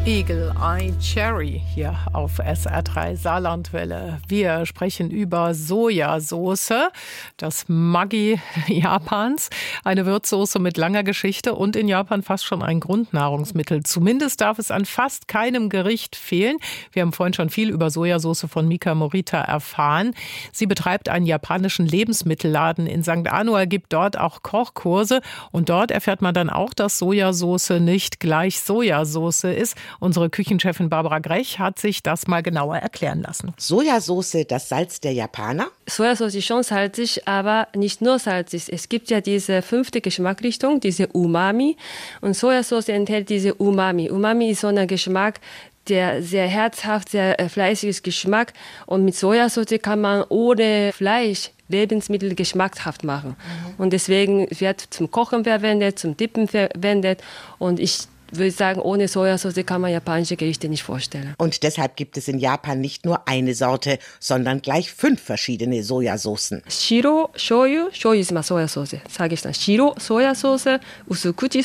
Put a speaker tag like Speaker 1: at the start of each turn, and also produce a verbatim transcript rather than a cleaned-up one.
Speaker 1: Eagle Eye Cherry hier auf S R drei Saarlandwelle. Wir sprechen über Sojasauce, das Maggi Japans. Eine Würzsoße mit langer Geschichte und in Japan fast schon ein Grundnahrungsmittel. Zumindest darf es an fast keinem Gericht fehlen. Wir haben vorhin schon viel über Sojasauce von Mika Morita erfahren. Sie betreibt einen japanischen Lebensmittelladen in Sankt Anual, gibt dort auch Kochkurse. Und dort erfährt man dann auch, dass Sojasauce nicht gleich Sojasauce ist. Unsere Küchenchefin Barbara Grech hat sich das mal genauer erklären lassen.
Speaker 2: Sojasauce, das Salz der Japaner?
Speaker 3: Sojasauce ist schon salzig, aber nicht nur salzig. Es gibt ja diese fünfte Geschmacksrichtung, diese Umami. Und Sojasauce enthält diese Umami. Umami ist so ein Geschmack, der sehr herzhaft, sehr äh, fleißiges Geschmack. Und mit Sojasauce kann man ohne Fleisch Lebensmittel geschmackhaft machen. Mhm. Und deswegen wird zum Kochen verwendet, zum Dippen verwendet. Und ich würde sagen, ohne Sojasauce kann man japanische Gerichte nicht vorstellen.
Speaker 2: Und deshalb gibt es in Japan nicht nur eine Sorte, sondern gleich fünf verschiedene Sojasaucen.
Speaker 3: Shiro Shoyu, Shoyu ist immer Sojasauce, sage ich dann. Shiro Sojasauce, Usukuchi